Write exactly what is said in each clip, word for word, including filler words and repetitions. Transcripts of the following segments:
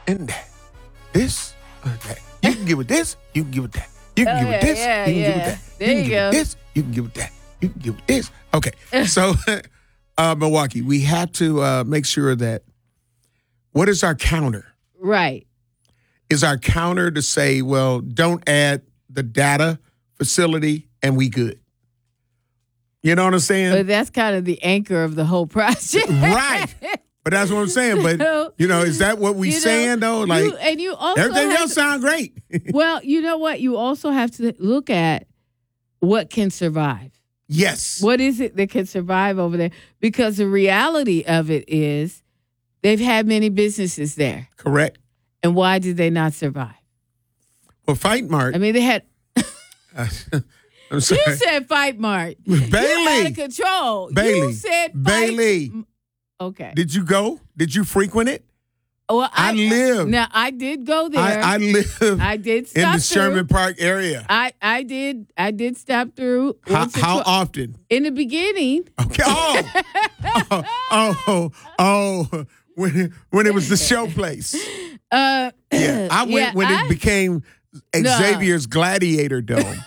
and that. This, uh, that. You can get with this. You can get with that. You can Oh, get with yeah, this. yeah, you can yeah. get with that. There you you can go. get with this. You can get with that. You can get with this. Okay. So, uh, Milwaukee, we have to uh, make sure that what is our counter? Right. Is our counter to say, well, don't add the data facility and we good? You know what I'm saying? But that's kind of the anchor of the whole project. Right. But that's what I'm saying. But, know, you know, is that what we you know, saying, though? Like, you, and you also everything have else to- sound great. Well, you know what? You also have to look at what can survive. Yes. What is it that can survive over there? Because the reality of it is they've had many businesses there. Correct. And why did they not survive? Well, Fight Mart. I mean, they had. I'm sorry. You said Fight Mart. Bailey. You're out of control. Bailey. You said Fight. Bailey. Okay. Did you go? Did you frequent it? Well, I live. Now, I did go there. I, I live I did stop in the through. Sherman Park area. I, I did I did stop through. How, once or how twi- often? In the beginning. Okay. Oh, oh, oh, oh, when when it was the show place. Uh, Yeah, I went yeah, when I, it became Xavier's Gladiator Dome.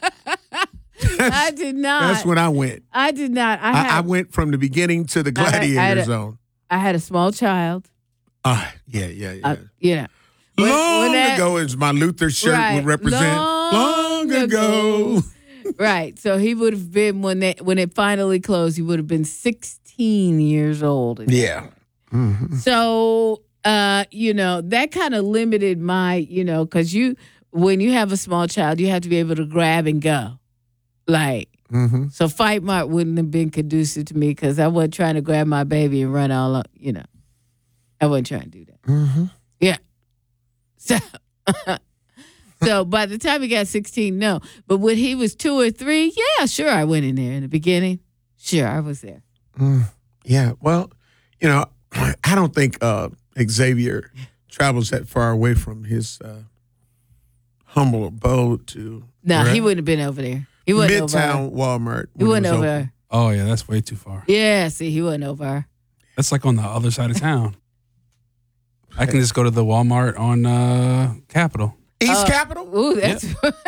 I did not. That's when I went. I did not. I, I, had, I went from the beginning to the I had- I Gladiator had a- Zone. I had a small child. Ah, yeah, yeah, yeah. Uh, you know. When- long when that- ago, as my Luther shirt Right. would represent. Long Long, ago. ago. Right. So he would have been when they when it finally closed. He would have been sixteen years old. Yeah. Mm-hmm. So uh, you know that kind of limited my you know because you when you have a small child you have to be able to grab and go, like. Mm-hmm. So Fight Mart wouldn't have been conducive to me because I wasn't trying to grab my baby and run all up. You know, I wasn't trying to do that. Mm-hmm. Yeah. So. So by the time he got sixteen, no. But when he was two or three, yeah, sure, I went in there in the beginning. Sure, I was there. Mm, yeah. Well, you know, I don't think uh, Xavier travels that far away from his uh, humble abode to No, where- he wouldn't have been over there. He wasn't over. Midtown Walmart. He when wasn't it was over. open. Oh, yeah, that's way too far. Yeah, see, he wasn't over. That's like on the other side of town. I can just go to the Walmart on uh, Capitol. East Uh, Capitol? Ooh, that's.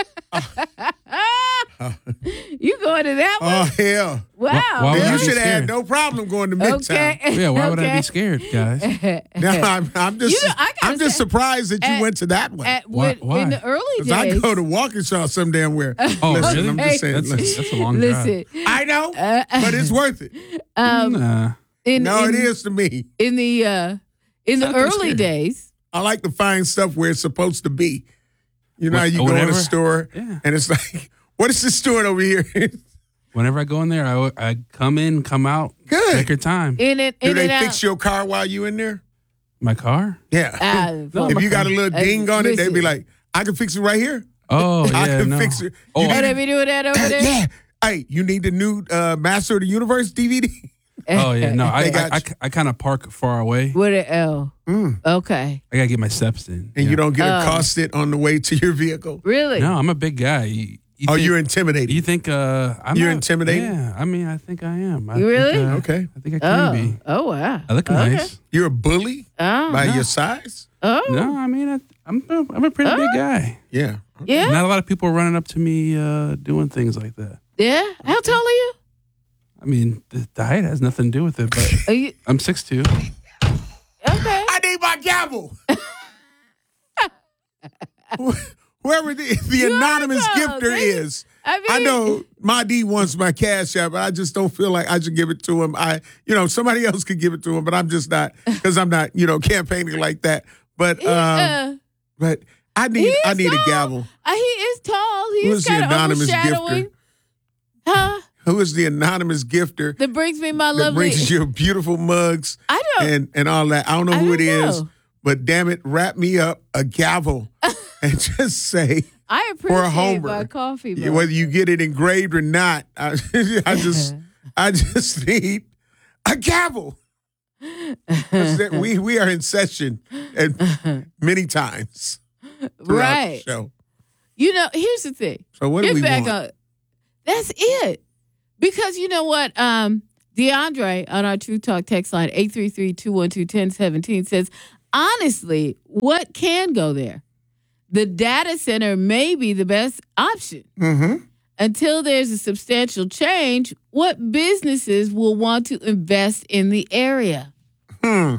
You going to that one? Oh, hell. Wow. why would Then I you be should have scared? no problem going to Midtown. Okay. Yeah, why would I Okay. be scared, guys? No, I'm, I'm just, You know, I gotta I'm just say, surprised that you at- went to that one. At, Why- when, why? In the early Because days. I go to Waukesha some damn where. Oh, listen, really? I'm just saying. That's, listen. that's a long Listen, I know, Uh, but it's worth it. um, drive. Nah. in, No, in, it is to me. In the uh, in the not that early scary. days. I like to find stuff where it's supposed to be. You know, how you go in a Whatever. store Yeah. and it's like, what is this store over here? Whenever I go in there, I, I come in, come out. Good. Take your time. In it, Do in they and out. fix your car while you in there? My car? Yeah. Ah, if you got a little uh, ding on it, they'd be listen. like, I can fix it right here. Oh, I yeah, can no. fix it. Oh, You Oh, need they be doing that over there? yeah. Hey, you need the new uh, Master of the Universe D V D? oh, yeah, no. I, They I, got I, you. I kind of park far away. With an L. Mm. Okay. I got to get my steps in. And yeah. you don't get Oh. accosted on the way to your vehicle? Really? No, I'm a big guy. You, you Oh, think, you're intimidated. You think uh, I'm You're not- intimidated? Yeah, I mean, I think I am. I You really? Think, uh, Okay. I think I can Oh. be. Oh, wow. I look Okay. nice. You're a bully Oh. by no. your size? Oh. No, I mean, I, I'm a, I'm a pretty Oh. big guy. Yeah. Yeah? Not a lot of people are running up to me uh, doing things like that. Yeah? How tall are you? I mean, the, the height has nothing to do with it, but Are you I'm six two. okay? I need my gavel. Whoever the, the anonymous are tall. gifter They- is. I mean, I know my D wants my cash app, but I just don't feel like I should give it to him. I, you know, somebody else could give it to him, but I'm just not because I'm not, you know, campaigning like that. But, He, um, uh, but I need, he I is need a tall. gavel. Uh, he is tall. He's Who's the kind of anonymous overshadowing. gifter? Huh? Who is the anonymous gifter That brings me my that lovely. brings you beautiful mugs I don't. and and all that? I don't know I who don't it is, know. but damn it, wrap me up a gavel and just say. I for a appreciate homer. my coffee. Yeah, mug. whether you get it engraved or not, I, I just, I just need a gavel. That's it. we we are in session and many times, throughout the Right. show. You know, here's the thing. So what do Get we back want? on. That's it. Because you know what? Um, DeAndre on our True Talk text line, eight three three, two one two, one zero one seven says, honestly, what can go there? The data center may be the best option. Mm-hmm. Until there's a substantial change, what businesses will want to invest in the area? Hmm.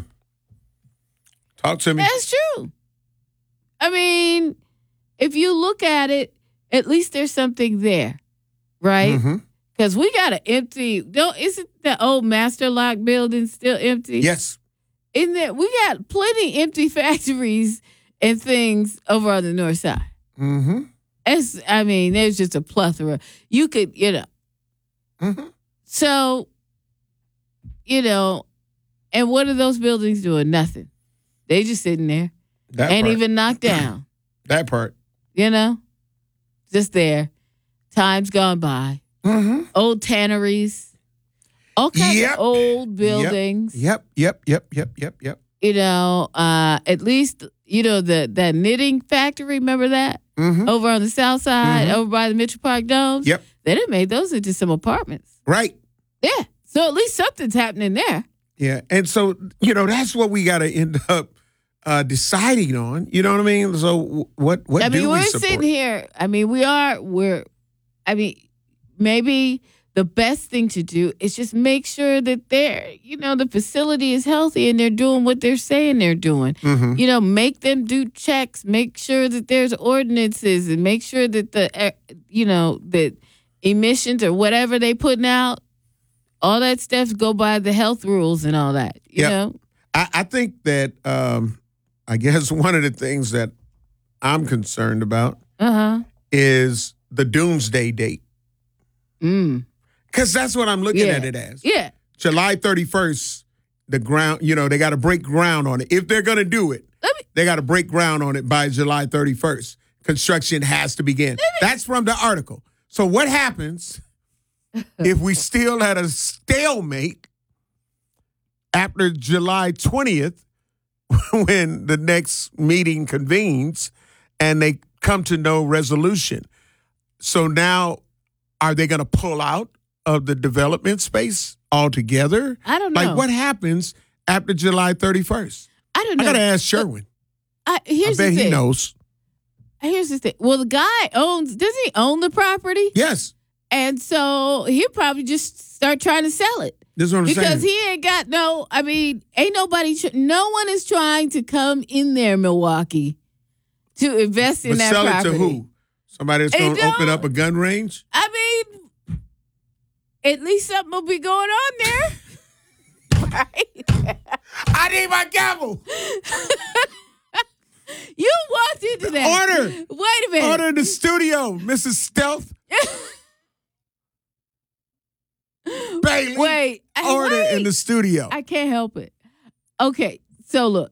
Talk to me. That's true. I mean, if you look at it, at least there's something there, right? Mm-hmm. Because we got an empty. Don't isn't the old Master Lock building still empty? Yes. In there, we got plenty empty factories and things over on the north side. Mm-hmm. It's, I mean, there's just a plethora. You could, you know. Mm-hmm. So, you know, and what are those buildings doing? Nothing. They just sitting there. That Ain't part. even knocked down. That part. You know? Just there. Time's gone by. Mm-hmm. Old tanneries. All kinds Yep. of old buildings. Yep, yep, yep, yep, yep, yep. You know, uh, at least, you know, the that knitting factory, remember that? Mm-hmm. Over on the south side, Mhm. over by the Mitchell Park Domes. Yep. They done made those into some apartments. Right. Yeah. So at least something's happening there. Yeah. And so, you know, that's what we got to end up uh, deciding on. You know what I mean? So w- what, what I do mean, we we're support? sitting here. I mean, we are, we're, I mean, maybe the best thing to do is just make sure that they're, you know, the facility is healthy and they're doing what they're saying they're doing. Mhm. You know, make them do checks, make sure that there's ordinances and make sure that the, uh, you know, that emissions or whatever they putting out, all that stuff go by the health rules and all that, you Yep. know? I, I think that um, I guess one of the things that I'm concerned about Uh-huh. is the doomsday date. Mm. Because that's what I'm looking Yeah. at it as. Yeah. July thirty-first, the ground, you know, they got to break ground on it. If they're going to do it, Let me, they got to break ground on it by July thirty-first. Construction has to begin. That's from the article. So what happens if we still had a stalemate after July twentieth when the next meeting convenes and they come to no resolution? So now are they going to pull out of the development space altogether? I don't know. Like what happens after July thirty-first? I don't I know. got to ask Sherwin. I, here's I bet the thing. he knows. Here's the thing. Well, the guy owns, doesn't he own the property? Yes. And so he'll probably just start trying to sell it. This is what I'm Because saying. he ain't got no, I mean, ain't nobody, tr- no one is trying to come in there, Milwaukee, to invest in But that sell property. it to who? Somebody that's Hey, going to open no. up a gun range? I mean, at least something will be going on there. Right? I need my gavel. You walked into that. Order. Wait a minute. Order in the studio, Missus Stealth. Bailey. Wait. I- Order wait. in the studio. I can't help it. Okay, so look.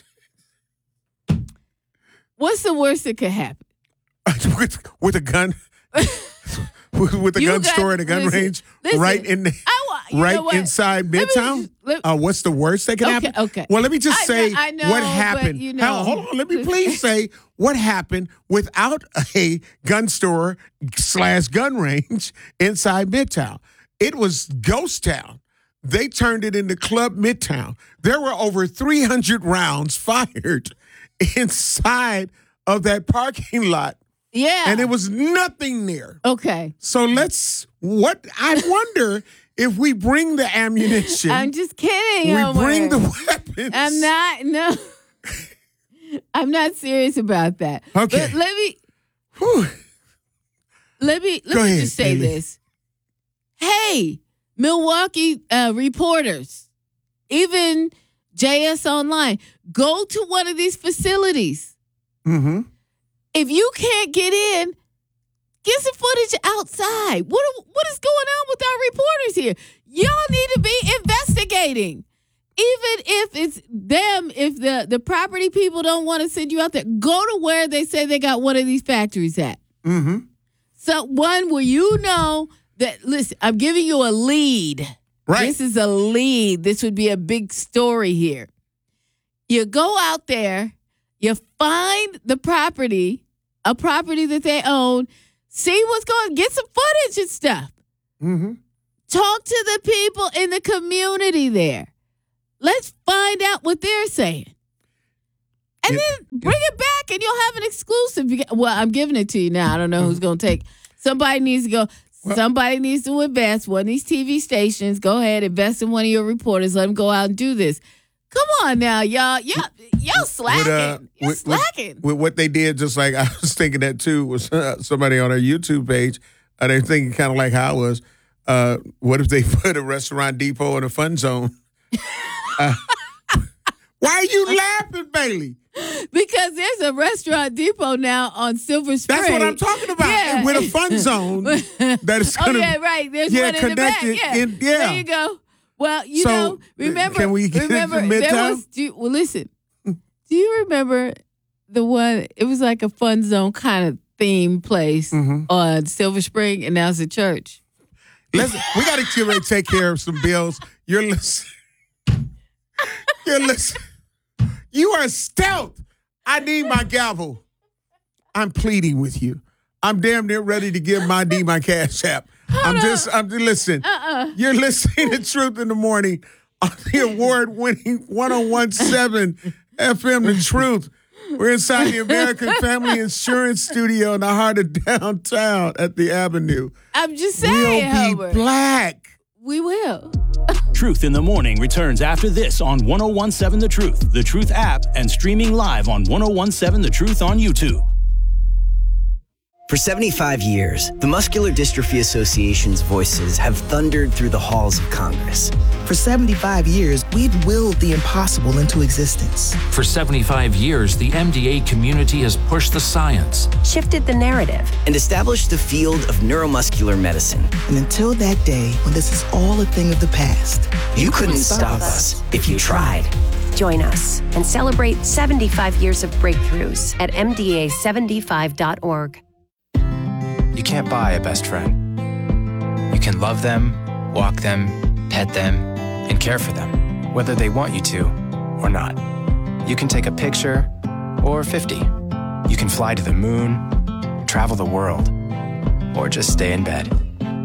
What's the worst that could happen? with, with a gun. with with a You gun got- store and a gun listen, range listen, right in the, I wa- you know right what? inside Let me Midtown. just- let- uh, what's the worst that can Okay, happen? okay. Well, let me just I say know- I know, what but, happened. you Hell, know. hold on, let me please say what happened without a gun store slash gun range inside Midtown. It was ghost town. They turned it into Club Midtown. There were over three hundred rounds fired inside of that parking lot, Yeah. and it was nothing there. okay. So let's, what, I wonder if we bring the ammunition, I'm just kidding. we Homer. bring the weapons. I'm not. No. I'm not serious about that. Okay. But let me Whew. let me let Go me ahead, just say Bailey. this. Hey, Milwaukee uh, reporters, even J S Online, go to one of these facilities. Mm-hmm. If you can't get in, get some footage outside. What are- what is going on with our reporters here? Y'all need to be investigating. Even if it's them, if the, the property people don't want to send you out there, go to where they say they got one of these factories at. Mm-hmm. So one where you know that, listen, I'm giving you a lead. Right. This is a lead. This would be a big story here. You go out there, you find the property, a property that they own, see what's going on, get some footage and stuff. Mm-hmm. Talk to the people in the community there. Let's find out what they're saying. And it, then bring it back and you'll have an exclusive. You get- Well, I'm giving it to you now. I don't know who's going to take. Somebody needs to go. Well- Somebody needs to invest. One of these T V stations, go ahead, invest in one of your reporters. Let them go out and do this. Come on now, y'all. Y'all, y'all slacking. With, uh, You're with- slacking. with what they did, just like I was thinking that too, was uh, somebody on our YouTube page. Uh, they're thinking kind of like how I was. Uh, what if they put a restaurant depot in a fun zone? Uh, why are you laughing, Bailey? Because there's a restaurant depot now on Silver Spring. That's what I'm talking about. Yeah. And with a fun zone that is Oh going to yeah, right. There's yeah, one in the back. connected Yeah. in- yeah. There you go. Well, you So, know, remember? can we get remember into there Midtown? was. Do you, well, listen. Do you remember the one? It was like a fun zone kind of theme place Mm-hmm. on Silver Spring, and now it's a church. Listen, we got to get ready to take care of some bills. You're listening. You're listening. You are stealth. I need my gavel. I'm pleading with you. I'm damn near ready to give my D my cash app. I'm just, I'm just, listen. Uh-uh. You're listening to Truth in the Morning on the award-winning one oh one point seven F M The Truth. We're inside the American Family Insurance Studio in the heart of downtown at the Avenue. I'm just saying, We'll be Hilbert. black. We will. Truth in the Morning returns after this on one oh one point seven The Truth, The Truth app, and streaming live on one oh one point seven The Truth on YouTube. For seventy-five years, the Muscular Dystrophy Association's voices have thundered through the halls of Congress. For seventy-five years, we've willed the impossible into existence. For seventy-five years, the M D A community has pushed the science, shifted the narrative, and established the field of neuromuscular medicine. And until that day, when this is all a thing of the past, you, you couldn't stop us if you tried. Join us and celebrate seventy-five years of breakthroughs at M D A seventy-five dot org. You can't buy a best friend. You can love them, walk them, pet them, and care for them, whether they want you to or not. You can take a picture or fifty. You can fly to the moon, travel the world, or just stay in bed.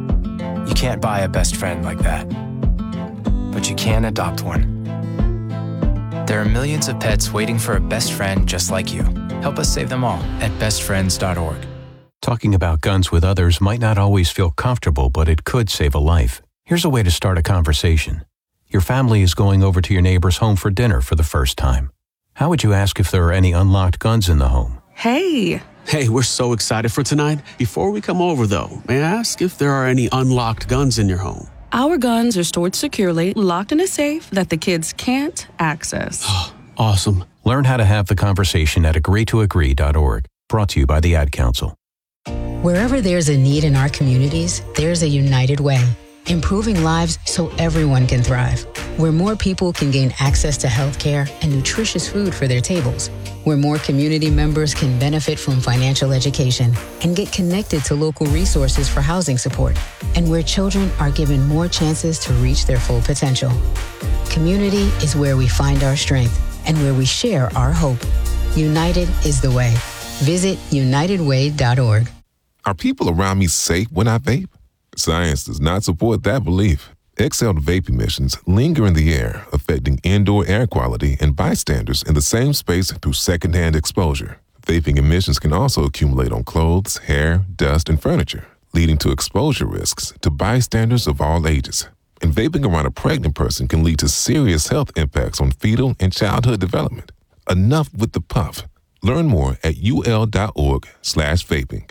You can't buy a best friend like that, but you can adopt one. There are millions of pets waiting for a best friend just like you. Help us save them all at best friends dot org. Talking about guns with others might not always feel comfortable, but it could save a life. Here's a way to start a conversation. Your family is going over to your neighbor's home for dinner for the first time. How would you ask if there are any unlocked guns in the home? Hey. Hey, we're so excited for tonight. Before we come over, though, may I ask if there are any unlocked guns in your home? Our guns are stored securely, locked in a safe that the kids can't access. Awesome. Learn how to have the conversation at agree to agree dot org. Brought to you by the Ad Council. Wherever there's a need in our communities, there's a United Way, improving lives so everyone can thrive. Where more people can gain access to health care and nutritious food for their tables. Where more community members can benefit from financial education and get connected to local resources for housing support. And where children are given more chances to reach their full potential. Community is where we find our strength and where we share our hope. United is the way. Visit united way dot org. Are people around me safe when I vape? Science does not support that belief. Exhaled vape emissions linger in the air, affecting indoor air quality and bystanders in the same space through secondhand exposure. Vaping emissions can also accumulate on clothes, hair, dust, and furniture, leading to exposure risks to bystanders of all ages. And vaping around a pregnant person can lead to serious health impacts on fetal and childhood development. Enough with the puff. Learn more at ul.org slash vaping.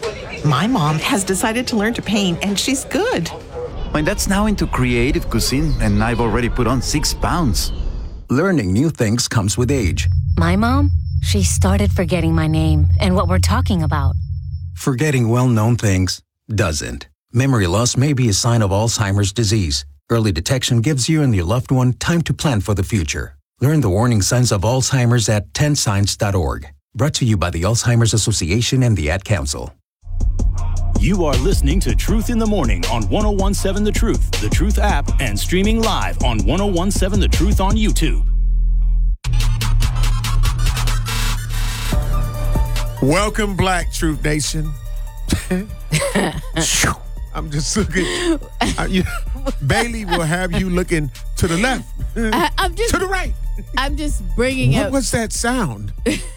My mom has decided to learn to paint, and she's good. My dad's now into creative cuisine, and I've already put on six pounds. Learning new things comes with age. My mom, she started forgetting my name and what we're talking about. Forgetting well-known things doesn't. Memory loss may be a sign of Alzheimer's disease. Early detection gives you and your loved one time to plan for the future. Learn the warning signs of Alzheimer's at ten signs dot org. Brought to you by the Alzheimer's Association and the Ad Council. You are listening to Truth in the Morning on one oh one point seven The Truth, The Truth app, and streaming live on one oh one point seven The Truth on YouTube. Welcome, Black Truth Nation. I'm just looking. Uh, you, Bailey will have you looking to To the left. I, I'm just to the right. I'm just bringing What up. was that sound?